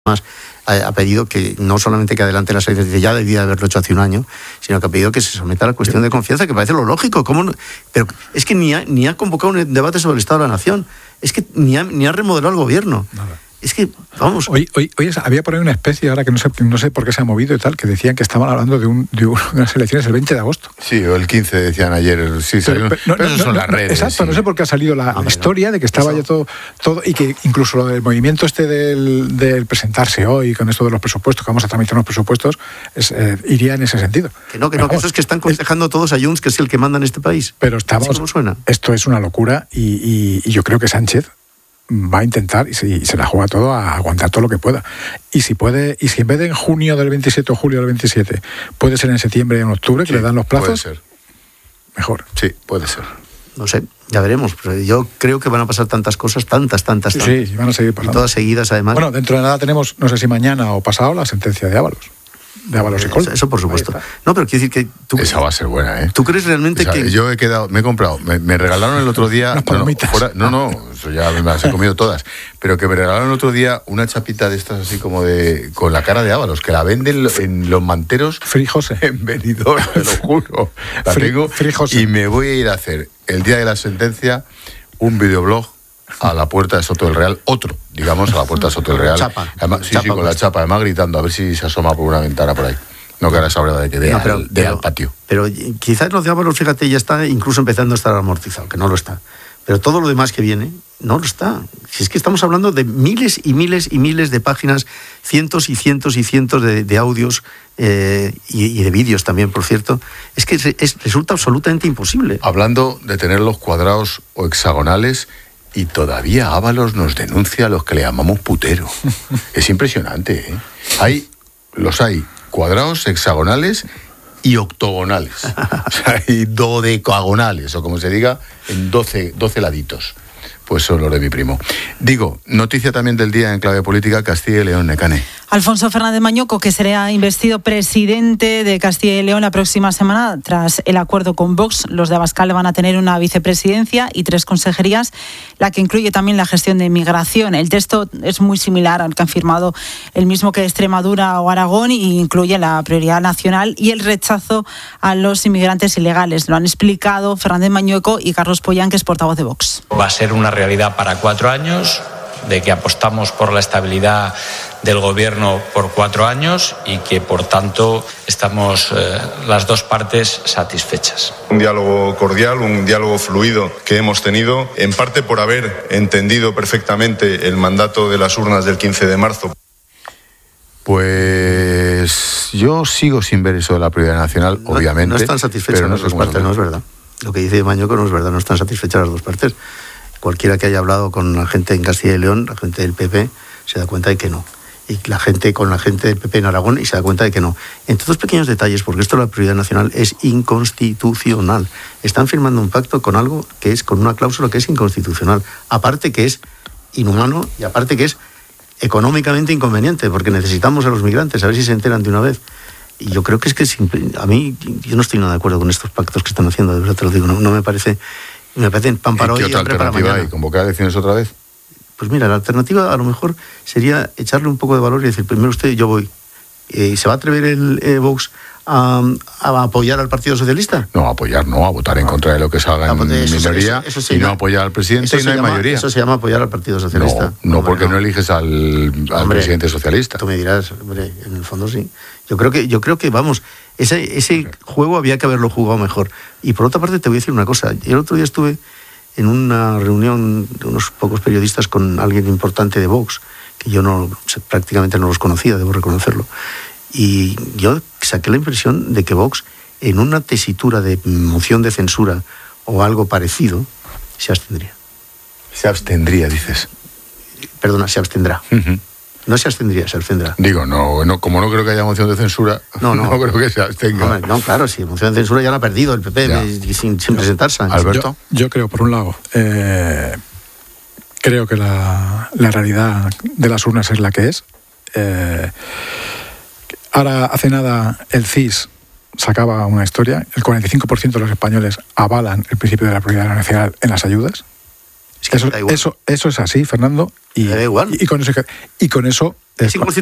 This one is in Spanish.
más ha pedido que no solamente que adelante las elecciones, ya debía haberlo hecho hace un año, sino que ha pedido que se someta a la cuestión de confianza, que parece lo lógico. ¿Cómo no? Pero es que ni ha convocado un debate sobre el Estado de la Nación, es que ni ha remodelado el gobierno. Nada. Es que, vamos... Hoy había por ahí una especie, ahora que no sé por qué se ha movido y tal, que decían que estaban hablando de unas elecciones el 20 de agosto. Sí, o el 15 decían ayer. Sí, pero eso son las redes. Exacto, sí. No sé por qué ha salido la historia de que estaba ya todo y que incluso lo del movimiento del presentarse hoy con esto de los presupuestos, que vamos a tramitar unos presupuestos, iría en ese sentido. Que eso es que están aconsejando todos a Junts, que es el que manda en este país. Pero esto es una locura y yo creo que Sánchez va a intentar y se la juega todo a aguantar todo lo que pueda. Y si en vez de en junio del 27 o julio del 27 puede ser en septiembre y en octubre, que le dan los plazos, puede ser. Mejor. Sí, puede ser. No sé, ya veremos. Pero yo creo que van a pasar tantas cosas, tantas. Sí, van a seguir pasando. Y todas seguidas, además. Bueno, dentro de nada tenemos, no sé si mañana o pasado, la sentencia de Ábalos y Coldo. Eso por supuesto. No, pero quiero decir que tú... Esa va a ser buena, ¿eh? ¿Tú crees realmente que...? Yo me he comprado, me regalaron el otro día... eso ya me las he comido todas. Pero que me regalaron el otro día una chapita de estas así como con la cara de Ábalos, que la venden en los manteros... Frijose. En Benidorm, te lo juro. La tengo y me voy a ir a hacer el día de la sentencia un videoblog a la puerta de Soto del Real, a la puerta de Soto del Real. Además, con la chapa, además gritando, a ver si se asoma por una ventana por ahí. No que ahora esa hora de que vea al patio. Pero quizás los de Ábalos, fíjate, ya está incluso empezando a estar amortizado, que no lo está. Pero todo lo demás que viene, no lo está. Si es que estamos hablando de miles y miles y miles de páginas, cientos y cientos y cientos de audios y de vídeos también, por cierto. Es que resulta absolutamente imposible. Hablando de tenerlos cuadrados o hexagonales... Y todavía Ábalos nos denuncia a los que le llamamos putero. Es impresionante, ¿eh? Los hay cuadrados, hexagonales y octogonales. O sea, y dodecagonales, o como se diga, en 12 laditos. Pues son los de mi primo. Digo, noticia también del día en clave política, Castilla y León, Necane. Alfonso Fernández Mañueco, que será investido presidente de Castilla y León la próxima semana, tras el acuerdo con Vox. Los de Abascal van a tener una vicepresidencia y 3 consejerías, la que incluye también la gestión de migración. El texto es muy similar al que han firmado el mismo que Extremadura o Aragón y incluye la prioridad nacional y el rechazo a los inmigrantes ilegales. Lo han explicado Fernández Mañueco y Carlos Pollán, que es portavoz de Vox. Va a ser una realidad para 4 años, de que apostamos por la estabilidad del gobierno por 4 años y que, por tanto, estamos las dos partes satisfechas. Un diálogo cordial, un diálogo fluido que hemos tenido, en parte por haber entendido perfectamente el mandato de las urnas del 15 de marzo. Pues yo sigo sin ver eso de la prioridad nacional, obviamente. No están satisfechas las dos partes, no es verdad. Lo que dice Mañueco no es verdad, no están satisfechas las dos partes. Cualquiera que haya hablado con la gente en Castilla y León, la gente del PP, se da cuenta de que no. Y con la gente del PP en Aragón, y se da cuenta de que no. Entre dos pequeños detalles, porque esto de la prioridad nacional es inconstitucional. Están firmando un pacto con algo que es, con una cláusula que es inconstitucional. Aparte que es inhumano y aparte que es económicamente inconveniente, porque necesitamos a los migrantes, a ver si se enteran de una vez. Y yo creo que es que a mí, yo no estoy nada de acuerdo con estos pactos que están haciendo, de verdad te lo digo, no me parece... Me parece pan para hoy y hambre para mañana. ¿Y convocar elecciones otra vez? Pues mira, la alternativa a lo mejor sería echarle un poco de valor y decir, primero usted y yo voy. ¿Y se va a atrever el Vox a apoyar al Partido Socialista? No, a apoyar no, a votar en contra de lo que salga en minoría y no apoyar al presidente y no hay mayoría. Eso se llama apoyar al Partido Socialista. No, porque no eliges al presidente socialista. Tú me dirás, hombre, en el fondo sí. Yo creo que vamos, ese juego había que haberlo jugado mejor. Y por otra parte te voy a decir una cosa. El otro día estuve en una reunión de unos pocos periodistas con alguien importante de Vox, que yo prácticamente no los conocía, debo reconocerlo. Y yo saqué la impresión de que Vox, en una tesitura de moción de censura o algo parecido, se abstendría. Se abstendría, dices. Perdona, se abstendrá. Uh-huh. No se abstendría, se abstendrá. Digo, no, como no creo que haya moción de censura, no creo que se abstenga. Hombre, no, claro, si moción de censura ya la ha perdido el PP sin presentarse. Alberto. Yo creo, por un lado, creo que la realidad de las urnas es la que es. Ahora, hace nada, el CIS sacaba una historia. El 45% de los españoles avalan el principio de la prioridad nacional en las ayudas. Es que eso es así, Fernando, y da igual. Y con eso Es